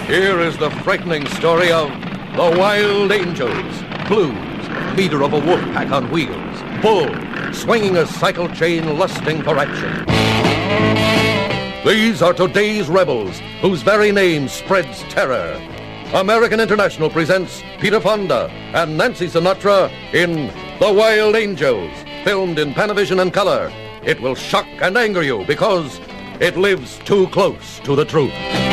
Here is the frightening story of the Wild Angels. Blues, leader of a wolf pack on wheels. Bull, swinging a cycle chain, lusting for action. These are today's rebels, whose very name spreads terror. American International presents Peter Fonda and Nancy Sinatra in The Wild Angels, filmed in Panavision and color. It will shock and anger you because it lives too close to the truth.